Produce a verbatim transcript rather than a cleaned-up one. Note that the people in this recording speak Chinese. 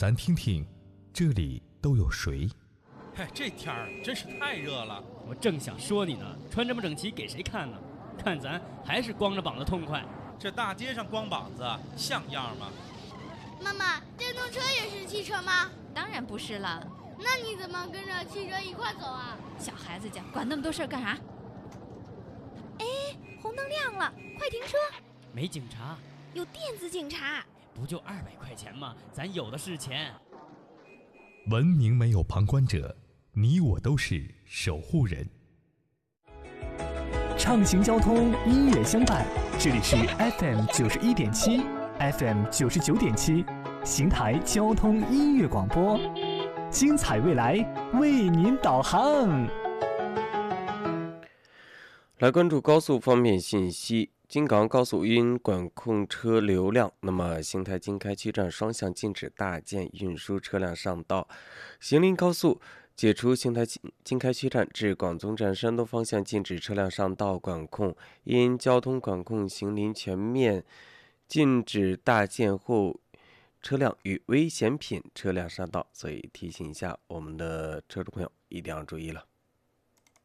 咱听听这里都有谁？ 嘿，这天儿真是太热了。 我正想说你呢，穿这么整齐给谁看呢？看咱还是光着膀子痛快。 这大街上光膀子像样吗？ 妈妈，电动车也是汽车吗？ 当然不是了。 那你怎么跟着汽车一块走啊？ 小孩子家管那么多事儿干啥？哎，红灯亮了，快停车！ 没警察， 有电子警察。 不就二百块钱吗？咱有的是钱。 文明没有旁观者，你我都是守护人。 畅行交通，音乐相伴，这里是 F M 九十一点七 ，F M 九十九点七，邢台交通音乐广播，精彩未来为您导航。 来关注高速方面信息。京港高速因管控车流量，那么邢台经开区站双向禁止大件运输车辆上道。邢林高速解除邢台经开区站至广宗站山东方向禁止车辆上道管控，因交通管控邢林全面禁止大件货车辆与危险品车辆上道，所以提醒一下我们的车主朋友一定要注意了。